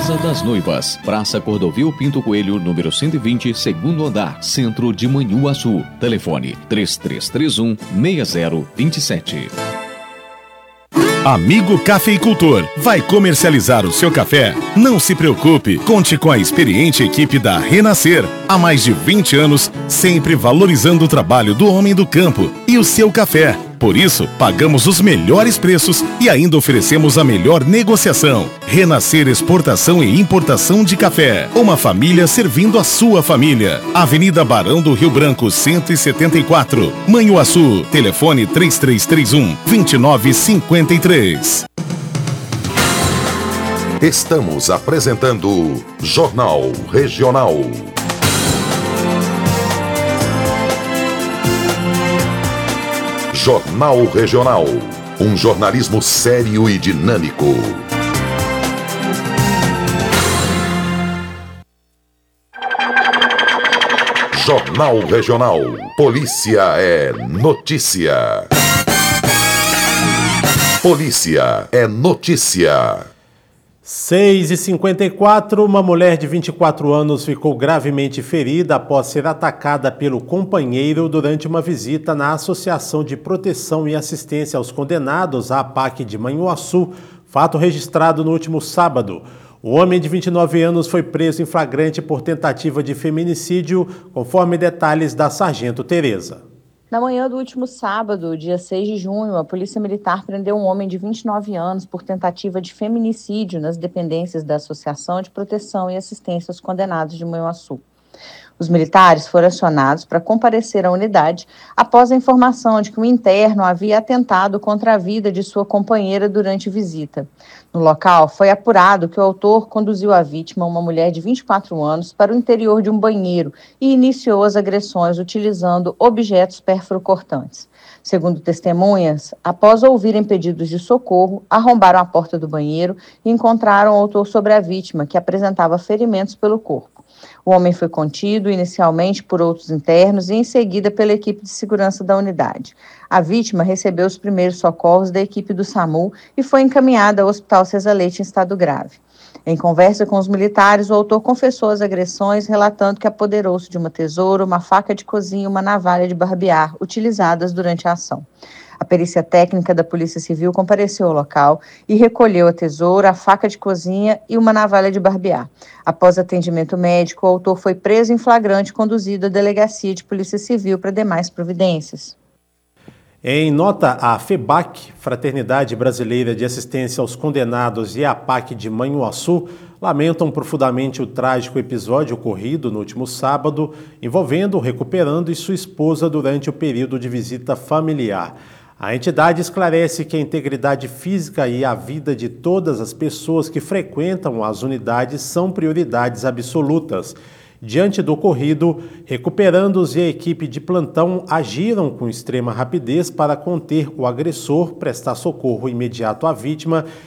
Casa das Noivas, Praça Cordovil Pinto Coelho, número 120, segundo andar, centro de Manhuaçu. Telefone 3331-6027. Amigo cafeicultor, vai comercializar o seu café? Não se preocupe, conte com a experiente equipe da Renascer. Há mais de 20 anos, sempre valorizando o trabalho do homem do campo e o seu café. Por isso, pagamos os melhores preços e ainda oferecemos a melhor negociação. Renascer Exportação e Importação de Café. Uma família servindo a sua família. Avenida Barão do Rio Branco, 174. Manhuaçu. Telefone 3331-2953. Estamos apresentando Jornal Regional. Jornal Regional. Um jornalismo sério e dinâmico. Jornal Regional. Polícia é notícia. Polícia é notícia. 6h54, uma mulher de 24 anos ficou gravemente ferida após ser atacada pelo companheiro durante uma visita na Associação de Proteção e Assistência aos Condenados, a APAC de Manhuaçu, fato registrado no último sábado. O homem de 29 anos foi preso em flagrante por tentativa de feminicídio, conforme detalhes da Sargento Tereza. Na manhã do último sábado, dia 6 de junho, a Polícia Militar prendeu um homem de 29 anos por tentativa de feminicídio nas dependências da Associação de Proteção e Assistência aos Condenados de Manhuaçu. Os militares foram acionados para comparecer à unidade após a informação de que um interno havia atentado contra a vida de sua companheira durante visita. No local, foi apurado que o autor conduziu a vítima, uma mulher de 24 anos, para o interior de um banheiro e iniciou as agressões utilizando objetos pérfuro-cortantes. Segundo testemunhas, após ouvirem pedidos de socorro, arrombaram a porta do banheiro e encontraram o autor sobre a vítima, que apresentava ferimentos pelo corpo. O homem foi contido inicialmente por outros internos e em seguida pela equipe de segurança da unidade. A vítima recebeu os primeiros socorros da equipe do SAMU e foi encaminhada ao Hospital César Leite em estado grave. Em conversa com os militares, o autor confessou as agressões, relatando que apoderou-se de uma tesoura, uma faca de cozinha e uma navalha de barbear, utilizadas durante a ação. A perícia técnica da Polícia Civil compareceu ao local e recolheu a tesoura, a faca de cozinha e uma navalha de barbear. Após atendimento médico, o autor foi preso em flagrante e conduzido à Delegacia de Polícia Civil para demais providências. Em nota, a FEBAC, Fraternidade Brasileira de Assistência aos Condenados, e a APAC de Manhuaçu lamentam profundamente o trágico episódio ocorrido no último sábado, envolvendo o recuperando e sua esposa durante o período de visita familiar. A entidade esclarece que a integridade física e a vida de todas as pessoas que frequentam as unidades são prioridades absolutas. Diante do ocorrido, recuperandos e a equipe de plantão agiram com extrema rapidez para conter o agressor, prestar socorro imediato à vítima